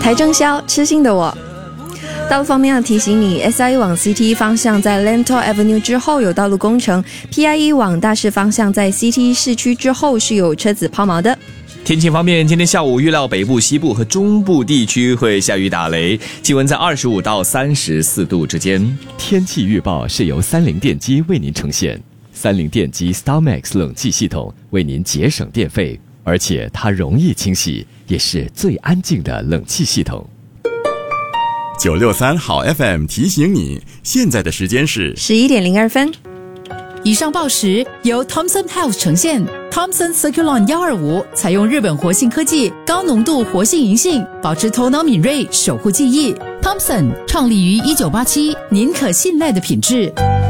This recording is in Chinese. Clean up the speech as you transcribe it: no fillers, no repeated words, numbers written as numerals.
台正宵，痴心的我。道路方面要提醒你 ，SIE 往 CT 方向在 Lentor Avenue 之后有道路工程 ，PIE 往大市方向在 CT 市区之后是有车子抛锚的。 天气方面，今天下午预料北部、西部和中部地区会下雨打雷，气温在25到34度之间。 天气预报是由三菱电机为您呈现，三菱电机 StarMax 冷气系统为您节省电费，而且它容易清洗，也是最安静的冷气系统。 963好 FM 提醒你，现在的时间是 11:02。 以上报时由 Thomson Health 呈现。Thomson Circulon 125采用日本活性科技，高浓度活性银杏，保持头脑敏锐，守护记忆。Thomson 创立于1987，您可信赖的品质。